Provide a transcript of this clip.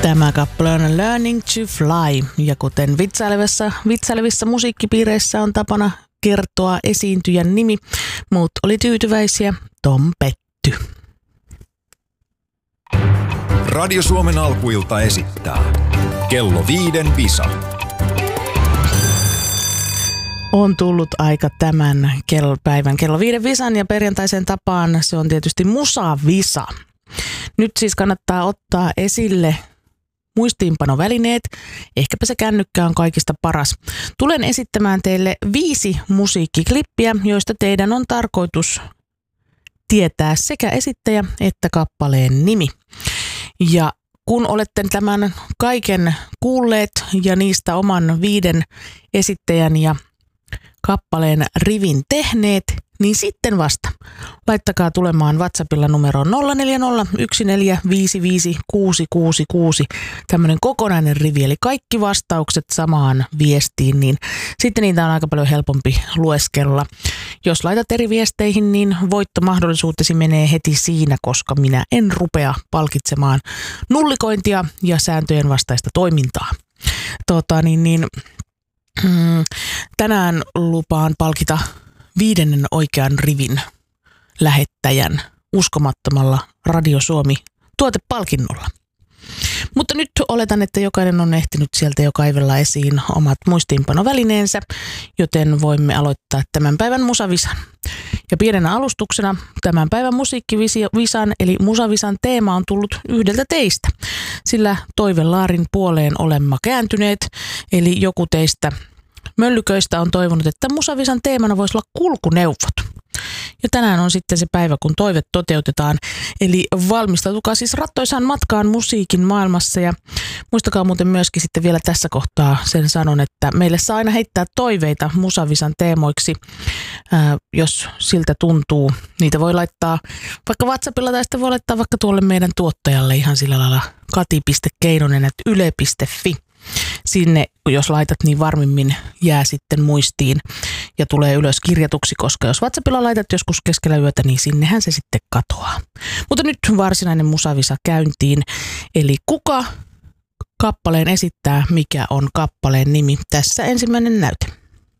Tämä kappale on Learning to Fly, ja kuten vitsailevissa musiikkipiireissä on tapana kertoa esiintyjän nimi, muut oli tyytyväisiä, Tom petty. Radio Suomen alkuilta esittää Kello 5 visa. On tullut aika tämän päivän Kello 5 visan ja perjantaisen tapaan se on tietysti musavisa. Nyt siis kannattaa ottaa esille muistiinpanovälineet, ehkäpä se kännykkä on kaikista paras. Tulen esittämään teille 5 musiikkiklippiä, joista teidän on tarkoitus tietää sekä esittäjä että kappaleen nimi. Ja kun olette tämän kaiken kuulleet ja niistä oman 5 esittäjän ja kappaleen rivin tehneet, niin sitten vasta laittakaa tulemaan WhatsAppilla numeroon 0401455666, tämmöinen kokonainen rivi, eli kaikki vastaukset samaan viestiin, niin sitten niitä on aika paljon helpompi lueskella. Jos laitat eri viesteihin, niin voittomahdollisuutesi menee heti siinä, koska minä en rupea palkitsemaan nullikointia ja sääntöjen vastaista toimintaa. Tänään lupaan palkita 5. oikean rivin lähettäjän uskomattomalla Radio Suomi -tuotepalkinnolla. Mutta nyt oletan, että jokainen on ehtinyt sieltä jo kaivella esiin omat muistiinpanovälineensä, joten voimme aloittaa tämän päivän musavisan. Ja pienenä alustuksena tämän päivän musiikkivisan eli musavisan teema on tullut yhdeltä teistä, sillä toivelaarin puoleen olemme kääntyneet, eli joku teistä möllyköistä on toivonut, että musavisan teemana voisi olla kulkuneuvot. Ja tänään on sitten se päivä, kun toive toteutetaan. Eli valmistautukaa siis rattoisaan matkaan musiikin maailmassa. Ja muistakaa muuten myöskin sitten vielä tässä kohtaa sen sanon, että meille saa aina heittää toiveita musavisan teemoiksi, jos siltä tuntuu. Niitä voi laittaa vaikka WhatsAppilla tai sitten voi laittaa vaikka tuolle meidän tuottajalle ihan sillä lailla kati.keinonen@yle.fi. Sinne, jos laitat, niin varmimmin jää sitten muistiin ja tulee ylös kirjatuksi, koska jos WhatsAppilla laitat joskus keskellä yötä, niin sinnehän se sitten katoaa. Mutta nyt varsinainen musavisa käyntiin. Eli kuka kappaleen esittää, mikä on kappaleen nimi? Tässä ensimmäinen näyte.